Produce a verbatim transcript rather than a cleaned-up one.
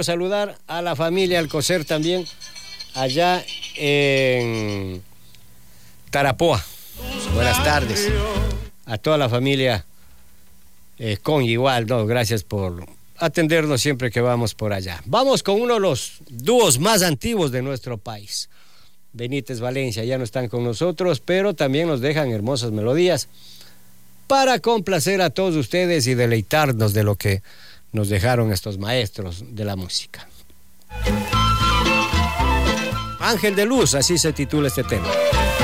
quiero saludar a la familia Alcocer también, allá en Tarapoa. Buenas tardes. A toda la familia eh, con igual, no, gracias por atendernos siempre que vamos por allá. Vamos con uno de los dúos más antiguos de nuestro país. Benítez Valencia, ya no están con nosotros, pero también nos dejan hermosas melodías para complacer a todos ustedes y deleitarnos de lo que nos dejaron estos maestros de la música. Ángel de Luz, así se titula este tema.